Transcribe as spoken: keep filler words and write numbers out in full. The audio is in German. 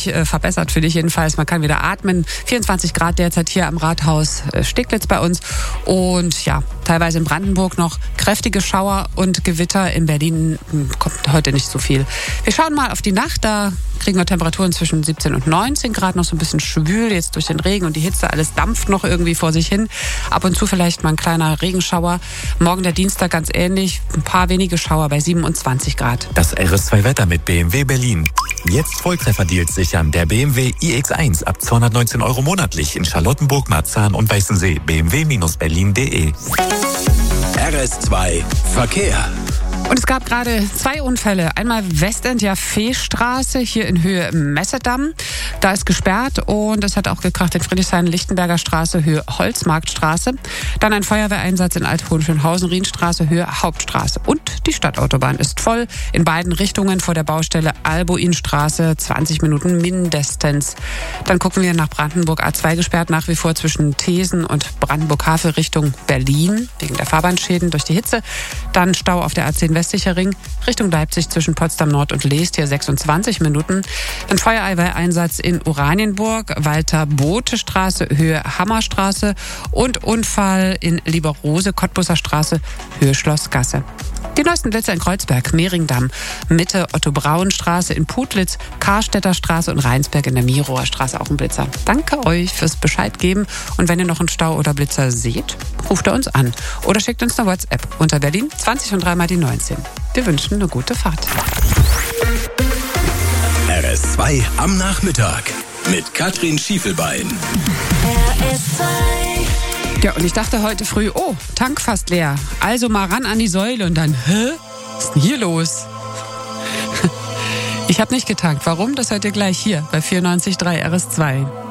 sich äh, verbessert, für dich jedenfalls. Man kann wieder atmen. vierundzwanzig Grad derzeit hier am Rathaus äh, Steglitz bei uns. Und ja, teilweise in Brandenburg noch kräftige Schauer und Gewitter. In Berlin mh, kommt heute nicht so viel. Wir schauen mal auf die Nacht. Da kriegen wir Temperaturen zwischen siebzehn und neunzehn Grad, noch so ein bisschen schwül jetzt durch den Regen und die Hitze. Alles dampft noch irgendwie vor sich hin. Ab und zu vielleicht mal ein kleiner Regenschauer. Morgen der Dienstag ganz ähnlich. Ein paar wenige Schauer bei siebenundzwanzig Grad. Das R S zwei Wetter mit B M W Berlin. Jetzt Volltreffer-Deals sichern. Der B M W i X eins ab zweihundertneunzehn Euro monatlich in Charlottenburg, Marzahn und Weißensee. b m w Bindestrich berlin punkt de. R S zwei Verkehr. Und es gab gerade zwei Unfälle. Einmal Westend-Jaffee-Straße hier in Höhe Messedamm. Da ist gesperrt und es hat auch gekracht in Friedrichshain-Lichtenberger Straße, Höhe Holzmarktstraße. Dann ein Feuerwehreinsatz in Alt-Hohenschönhausen, Rienstraße, Höhe Hauptstraße. Und die Stadtautobahn ist voll in beiden Richtungen vor der Baustelle Albuinstraße, zwanzig Minuten mindestens. Dann gucken wir nach Brandenburg. A zwei gesperrt nach wie vor zwischen Thesen und Brandenburg-Havel Richtung Berlin wegen der Fahrbahnschäden durch die Hitze. Dann Stau auf der A zehn Westlicher Ring Richtung Leipzig zwischen Potsdam Nord und Leest, hier sechsundzwanzig Minuten. Dann Feuerwehreinsatz in Oranienburg, Walter-Bote-Straße, Höhe Hammerstraße und Unfall in Lieberose, Cottbusser Straße, Höhe Schlossgasse. Die neuesten Blitzer in Kreuzberg, Mehringdamm, Mitte Otto-Braun-Straße in Putlitz, Karstädter Straße und Rheinsberg in der Mirower Straße auch ein Blitzer. Danke euch fürs Bescheid geben und wenn ihr noch einen Stau oder Blitzer seht, ruft er uns an oder schickt uns eine WhatsApp unter Berlin zwanzig und drei mal die neunzehn. Wir wünschen eine gute Fahrt. R S zwei am Nachmittag mit Katrin Schiefelbein. R S zwei. Ja, und ich dachte heute früh, oh, Tank fast leer. Also mal ran an die Säule und dann, hä? Was ist denn hier los? Ich habe nicht getankt. Warum? Das hört ihr gleich hier bei vierundneunzig Komma drei R S zwei.